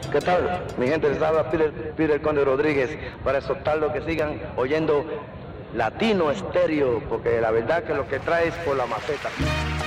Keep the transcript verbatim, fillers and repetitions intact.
¿Qué tal? Mi gente, les habla Peter, Peter Conde Rodríguez para exhortarlos que sigan oyendo Latino Estéreo, porque la verdad que lo que trae es por la maceta.